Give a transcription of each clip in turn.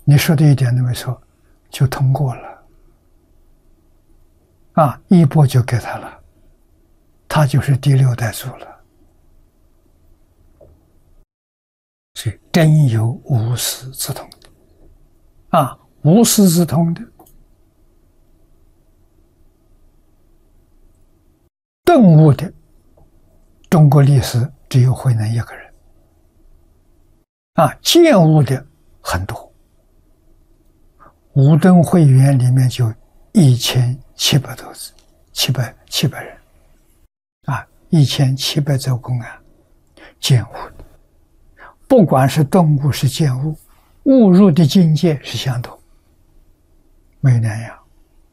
你说的一点都没错，就通过了。衣钵就给他了，他就是第六代祖了。所以真有无师自通的，无师自通的，顿悟的，中国历史只有慧能一个人。见悟的很多，五灯会员里面就1700多字，700人，1700周公案见悟的，不管是顿悟是见悟，悟入的境界是相同，没有两样。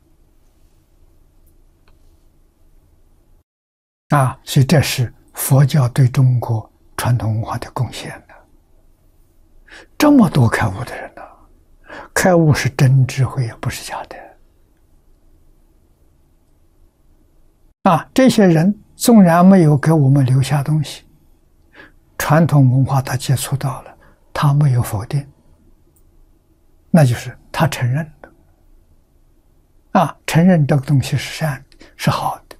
所以这是佛教对中国传统文化的贡献的。这么多开悟的人呢，开悟是真智慧，也不是假的。这些人纵然没有给我们留下东西，传统文化他接触到了，他没有否定，那就是他承认的。承认这个东西是善的，是好的，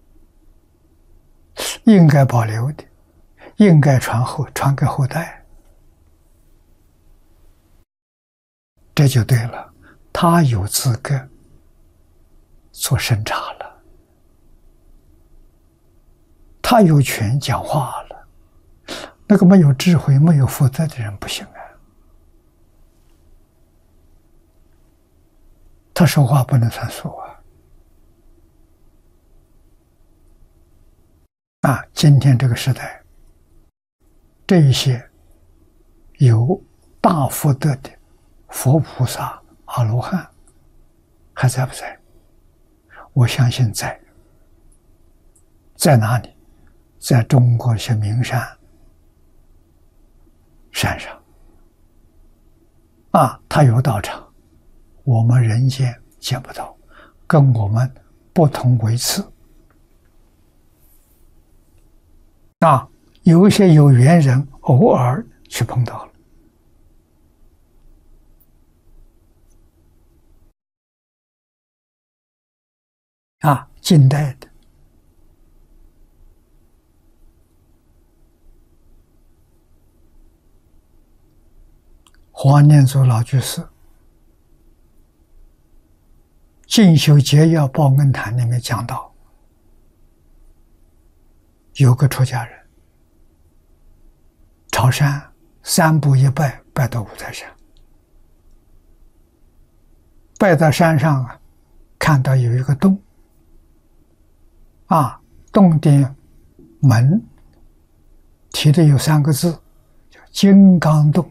应该保留的，应该传给后代。这就对了，他有资格做审查了，他有权讲话了。那个没有智慧、没有福德的人不行他说话不能算数今天这个时代，这一些有大福德的佛菩萨、阿罗汉还在不在？我相信在。在哪里？在中国一些名山上他有道场，我们人间见不到，跟我们不同维次有一些有缘人偶尔去碰到了近代的华念祖老居士进修节要报恩坛里面讲到，有个出家人朝山3步一拜，拜到五台山，拜到山上看到有一个洞洞的门题的有3个字，叫金刚洞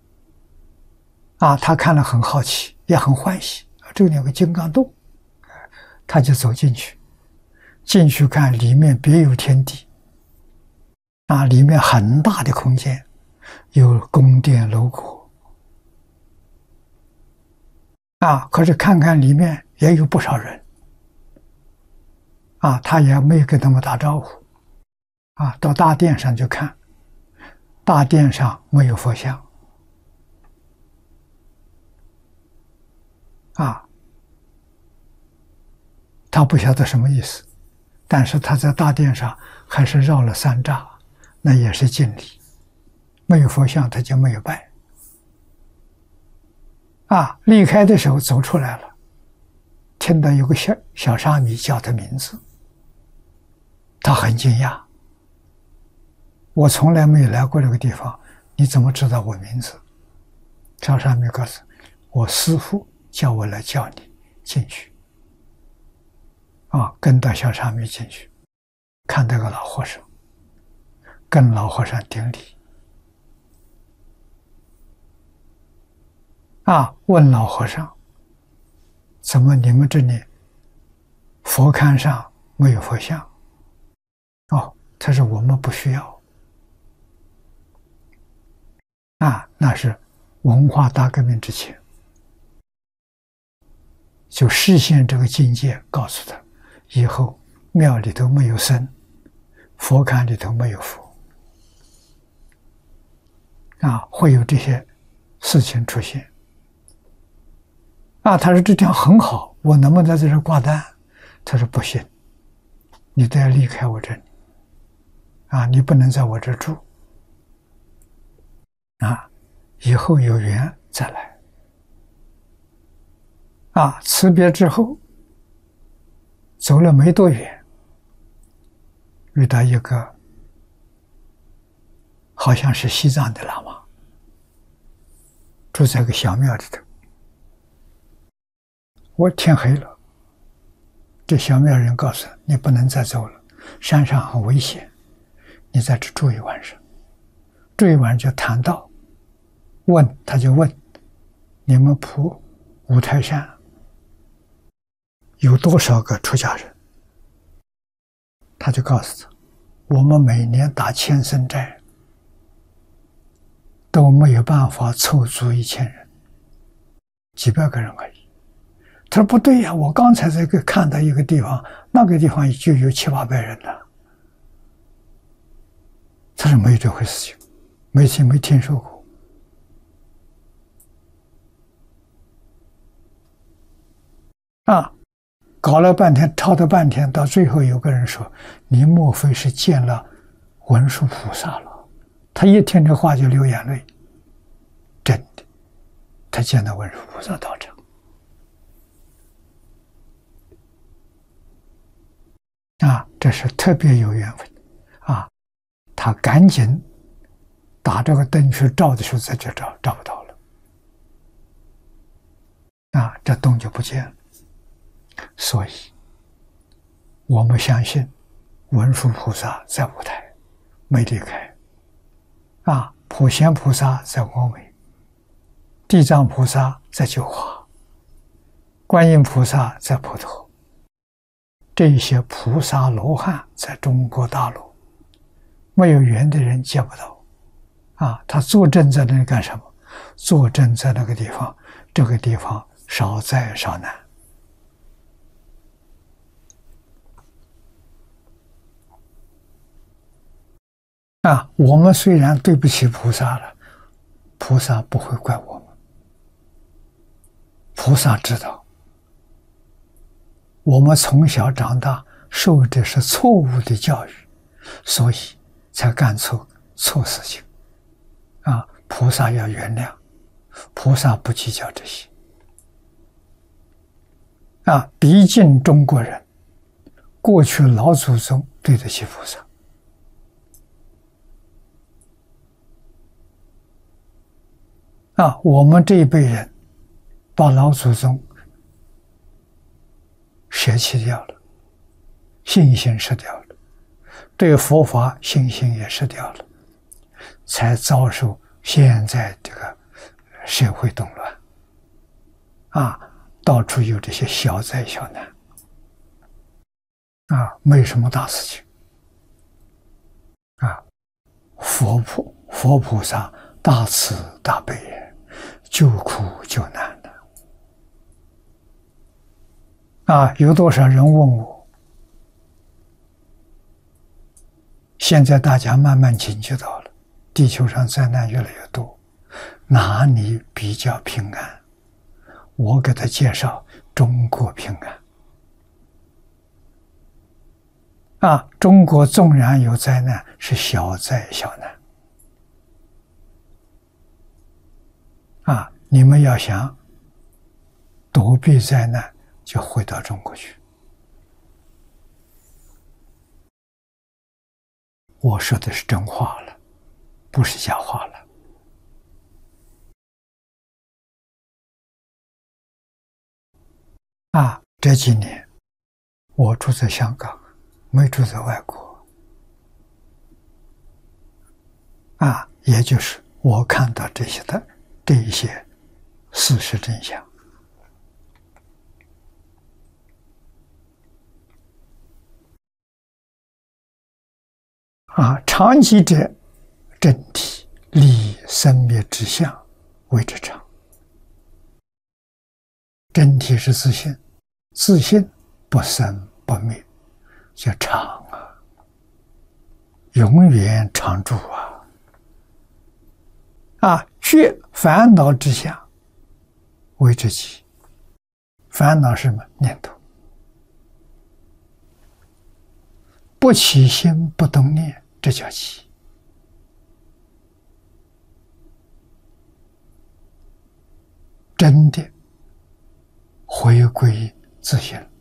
他看了很好奇，也很欢喜，这里有个金刚洞，他就走进去看，里面别有天地里面很大的空间，有宫殿楼阁可是看看里面也有不少人他也没有跟他们打招呼到大殿上去看，大殿上没有佛像他不晓得什么意思，但是他在大殿上还是绕了3匝，那也是敬礼。没有佛像他就没有拜离开的时候走出来了，听到有个小沙弥叫他名字，他很惊讶，我从来没有来过这个地方，你怎么知道我名字？小沙弥告诉我师父叫我来叫你进去跟到小沙弥进去，看到个老和尚，跟老和尚顶礼问老和尚，怎么你们这里佛龛上没有佛像？他说我们不需要那是文化大革命之前就实现这个境界，告诉他以后庙里头没有僧，佛龛里头没有佛会有这些事情出现啊，他说这地方很好，我能不能在这里挂单？他说不行，你都要离开我这里，啊，你不能在我这住，啊，以后有缘再来。啊，辞别之后，走了没多远，遇到一个好像是西藏的喇嘛，住在个小庙里头。我天黑了，这小庙人告诉你不能再走了，山上很危险，你在这住一晚上。住一晚上就谈到，他就问你们普五台山有多少个出家人？他就告诉他，我们每年打千僧斋都没有办法凑足1000人，几百个人而已。他说不对呀，我刚才看到一个地方，那个地方就有700-800人了。他说没有这回事情，没听说过。啊，搞了半天，吵了半天，到最后有个人说：“你莫非是见了文殊菩萨了？”他一听这话就流眼泪。真的，他见到文殊菩萨道场。啊，这是特别有缘分啊！他赶紧打这个灯去照的时候，在这照不到了，啊，这洞就不见了。所以，我们相信文殊菩萨在五台没离开，啊，普贤菩萨在峨眉，地藏菩萨在九华，观音菩萨在普陀。这些菩萨罗汉在中国大陆没有缘的人见不到，啊，他坐镇在那里干什么？坐镇在那个地方，这个地方少灾少难。啊，我们虽然对不起菩萨了，菩萨不会怪我们，菩萨知道。我们从小长大受的是错误的教育，所以才干错事情。啊，菩萨要原谅，菩萨不计较这些。啊，毕竟中国人过去老祖宗对得起菩萨。啊，我们这一辈人把老祖宗舍弃掉了，信心失掉了，对佛法信心也失掉了，才遭受现在这个社会动乱，啊，到处有这些小灾小难，啊，没什么大事情，啊，佛菩萨大慈大悲，救苦救难的。啊，有多少人问我，现在大家慢慢警觉到了，地球上灾难越来越多，哪里比较平安？我给他介绍中国平安。啊，中国纵然有灾难，是小灾小难。啊，你们要想躲避灾难，就回到中国去。我说的是真话了，不是假话了。啊，这几年我住在香港，没住在外国。啊，也就是我看到这一些事实真相。啊，长期者真谛，离生灭之相谓之长。真谛是自信，自信不生不灭，叫长啊，永远常住啊。啊，绝烦恼之相谓之极， 烦恼是什么？念头。不起心不动念，这叫起。真的回归自性。